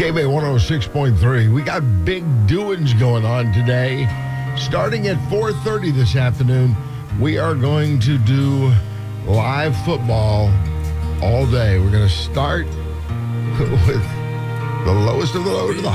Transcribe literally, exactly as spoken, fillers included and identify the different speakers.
Speaker 1: K B one oh six point three. We got big doings going on today. Starting at four thirty this afternoon, we are going to do live football all day. We're going to start with the lowest of the low to the